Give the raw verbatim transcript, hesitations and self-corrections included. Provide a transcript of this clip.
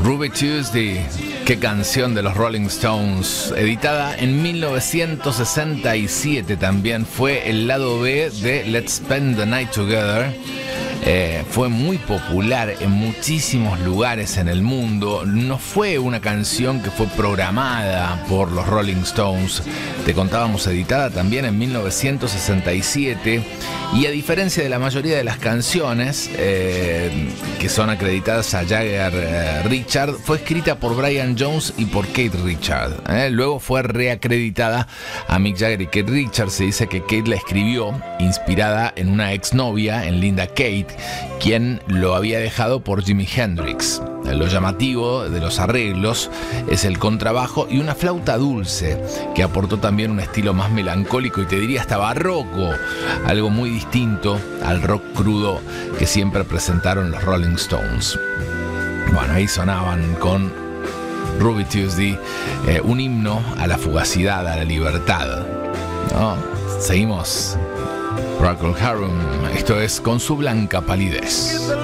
Ruby Tuesday, qué canción de los Rolling Stones, editada en mil novecientos sesenta y siete también, fue el lado B de Let's Spend the Night Together. Eh, fue muy popular en muchísimos lugares en el mundo. No fue una canción que fue programada por los Rolling Stones. Te contábamos, editada también en mil novecientos sesenta y siete. Y a diferencia de la mayoría de las canciones eh, que son acreditadas a Jagger eh, Richard, fue escrita por Brian Jones y por Keith Richard. Eh. Luego fue reacreditada a Mick Jagger y Keith Richard. Se dice que Keith la escribió inspirada en una exnovia, en Linda Kate, quien lo había dejado por Jimi Hendrix. Lo llamativo de los arreglos es el contrabajo y una flauta dulce que aportó también un estilo más melancólico y te diría hasta barroco, algo muy distinto al rock crudo que siempre presentaron los Rolling Stones. Bueno, ahí sonaban con Ruby Tuesday, eh, un himno a la fugacidad, a la libertad, ¿no? Seguimos. Procol Harum, esto es Con su blanca palidez.